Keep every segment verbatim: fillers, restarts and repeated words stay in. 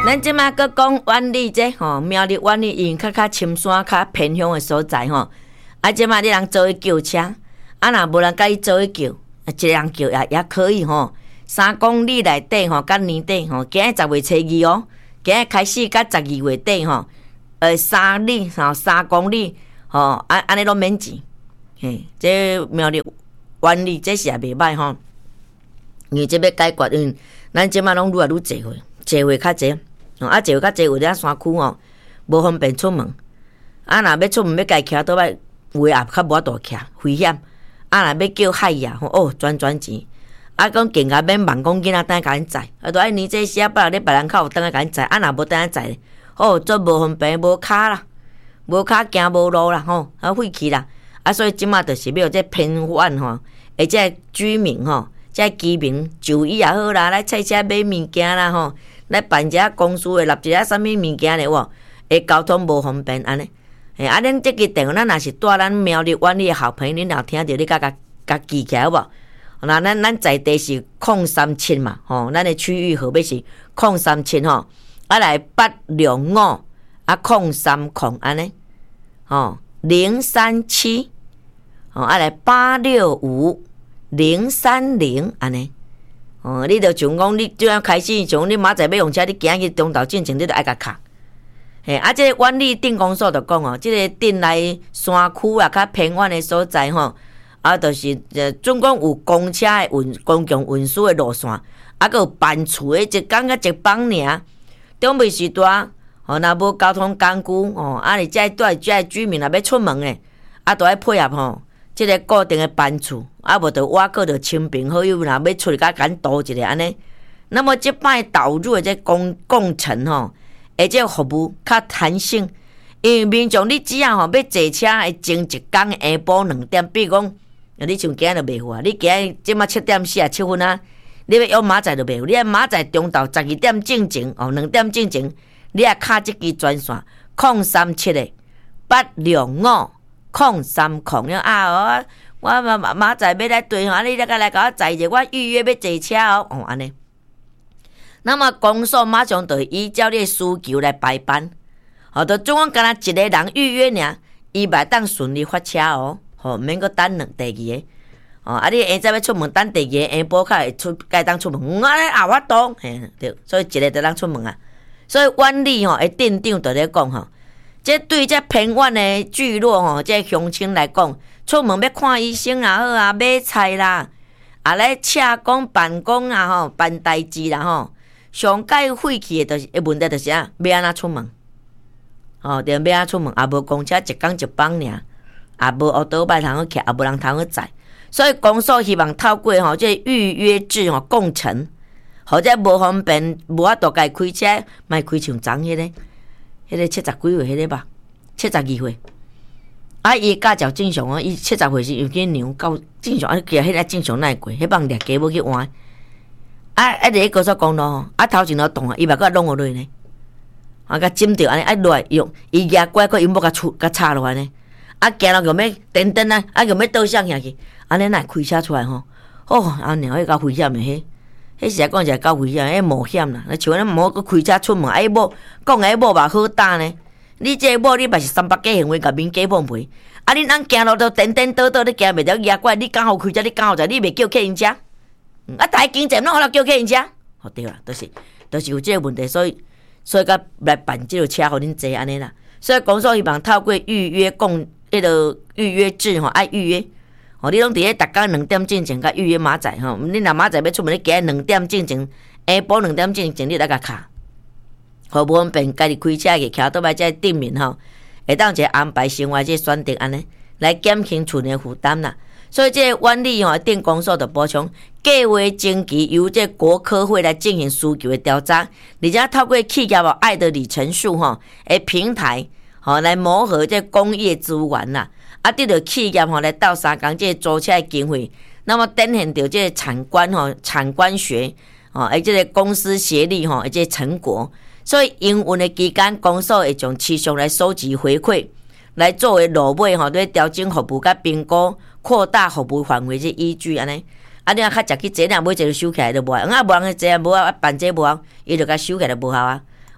咱即马搁讲万里这吼，苗栗万里因较较深山、较偏乡的所在吼。啊，即马你人做伊叫车，啊，若无人甲伊做伊叫，啊，一人叫也也可以吼。三公里内底吼，甲年底吼，今日十月初二哦，今日开始甲十二月底吼，呃，三里吼三公里吼，安安尼拢免钱。嘿，这苗栗万里这是也袂歹吼，因为这要解决，因为咱即马拢愈来愈济岁，济岁较济。啊，坐较济有咧山区哦，无方便出门。啊，若要出门要家徛倒摆，有诶也较无法度徛，危险。啊，若要叫海呀，吼哦，转转钱。啊，讲更加免忙，讲囡仔等甲因载，啊，都爱年这时啊，别人咧别人口等甲因载，啊，若无等下载，哦，做无方便，无卡啦，无卡行无路啦，吼，啊，废去啦。啊，所以即马就是要这偏远吼，而且居民吼，这居民就医也好啦，来菜车买物件啦，吼。来办一下公司诶，立一下啥物物件咧？哇，诶，交通无方便安尼。诶，啊，恁即个电话，咱若是带咱苗栗万里诶好朋友，恁若听着，你甲甲甲记起来有无？那咱咱在地是空三七嘛，吼，咱诶区域号码是空三七吼，啊来八六五啊空三空安尼，吼零三七，吼啊来八六五零三零安尼。哦，你着像讲，你怎样开始像你明仔要用车，你行去中岛进前，你着爱甲卡。嘿，啊，即、这个万里镇公所着讲哦，即、这个镇内山区啊，较偏远的所在吼，啊，就是呃，总共有公车的运公共运输的路线，啊，个有班厝的一工甲一帮尔，中袂时段，吼，若无交通工具，吼，啊，你遮带遮居民若要出门诶，啊，着爱配合吼。即个固定的班次，啊无着我个着亲朋好友，若要出去甲咱导一下安尼。那么即摆导入的这工工程吼，而且服务较弹性，因为民众你只要吼要坐车会前一工下晡两点，比如讲，你像今日就袂好啊，你今日即马七点四十七分啊，你要约明仔就袂好，你啊明仔中昼十二点进前哦，两点进前，你啊卡即支专线空三七的八六五。空三空了啊！我我明明仔要来对吼，你来个来甲我载者，我预约要坐车哦，哦安尼。那么公所马上就依照你的需求来排班，吼，就总共干那一个人预约尔，伊袂当顺利发车哦，吼，免阁等两第二个，哦，啊你下早要出门等第二个下晡较会出，该当出门，我咧也我当，嘿对，所以一个就当出门啊。所以万里吼，诶，镇长就咧讲吼。这对这偏远的聚落吼，这乡亲来讲，出门要看医生也好啊，买菜啦，啊来洽公办公啊吼，办代志啦吼，上解废去的，就是问题就是啊，要安怎出门？哦，着要安怎出门？也无公车一工一帮尔，也无乌多摆通去徛，也无人通去载，所以公所希望透过吼这预约制吼共乘，或者无方便无法度家开车，莫开像昨迄个。迄个七十几岁，迄个吧，七十二岁。啊，伊驾照正常哦，伊七十岁是有点牛到正常，啊，其实迄个正常哪会过？迄帮掠鸡要去换。啊，啊，伫高速公路吼，啊头前头动啊，伊嘛搁弄落去呢。啊，甲浸着安尼，啊落来用，伊举拐个伊要甲出甲插落来呢。啊，行了用要等等啊，啊用要倒向下去，安尼哪会开车出来吼？哦，啊，然后迄个危险的迄。迄实讲起来较危险，迄冒险啦。像咱某个开车出门，哎某讲哎某嘛好打呢。你这某你嘛是三百加行为，甲民假放赔。啊，你咱行路都颠颠倒倒，你行袂了野怪，你刚好开车，你刚好在，你袂叫客人车。啊，大经济拢好了叫客人车。哦对啦，都、就是都、就是有这个问题，所以所以甲来办这个车，互恁坐安尼啦。所以公所希望透过预约共迄个预约制吼，爱预约。哦，你拢伫咧逐工两点进前甲预约明仔吼，你若明仔要出门，你今日两点进前，下晡两点进前，你来甲卡，好无方便家己开车去徛倒摆遮顶面吼，会当一个安排生活即选择安尼，来减轻厝内负担啦。所以这万里吼镇公所就补充，计划征集由这国科会来进行需求的调查，而且透过企业哦爱的里程数吼诶平台，吼来磨合这工业资源啦。啊，得着企业吼来斗相共这租车的经费，那么展现着这产官吼、产官学哦，而这个公司协力吼，而这成果。所以营运的期间，公所会将持续来收集回馈，来作为落尾吼，对调整服务甲评估、扩大服务范围这依据安尼。啊，你若较食去坐，若买一个收起来就无，啊，无人去坐，无啊办这无，伊就甲收起来就无效啊。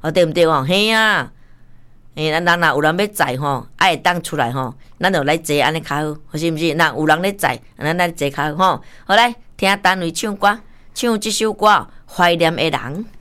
哦对毋对吼？嘿啊，诶，咱人若有人要载吼，爱会当出来吼，咱就来坐安尼较好，是毋是？若有人咧载，咱来坐较好吼。好来听单位唱歌，唱即首歌《怀念的人》。